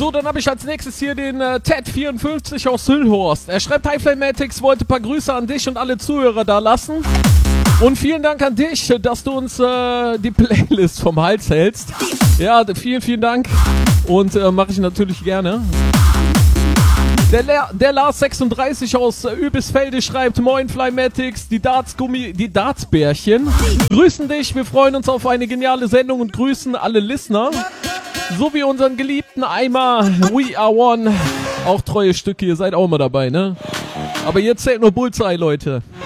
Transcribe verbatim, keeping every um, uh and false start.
So, dann habe ich als nächstes hier den äh, Ted vierundfünfzig aus Hüllhorst. Er schreibt, Hi Flamatics, wollte ein paar Grüße an dich und alle Zuhörer da lassen. Und vielen Dank an dich, dass du uns äh, die Playlist vom Hals hältst. Ja, vielen, vielen Dank. Und äh, mache ich natürlich gerne. Der, La- der Lars sechsunddreißig aus äh, Übisfelde schreibt, Moin Flymatics, die Dartsgummi, die Dartsbärchen grüßen dich, wir freuen uns auf eine geniale Sendung und grüßen alle Listener, sowie unseren geliebten Eimer We Are One, auch treue Stücke, ihr seid auch mal dabei, ne? Aber jetzt zählt nur Bullseye, Leute.